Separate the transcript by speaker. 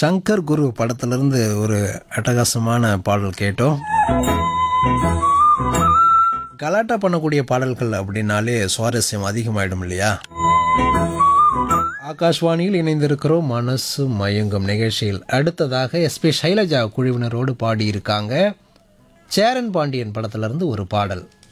Speaker 1: சங்கர் குரு படத்திலிருந்து ஒரு அட்டகாசமான பாடல் கேட்டோம். கலாட்டா பண்ணக்கூடிய பாடல்கள் அப்படின்னாலே சுவாரஸ்யம் அதிகமாயிடும் இல்லையா? ஆகாஷ்வாணியில் இணைந்திருக்கிறோம் மனசு மயங்கும் நிகழ்ச்சியில். அடுத்ததாக எஸ்பி சைலஜா குழுவினரோடு பாடியிருக்காங்க சேரன் பாண்டியன் படத்திலிருந்து ஒரு பாடல்.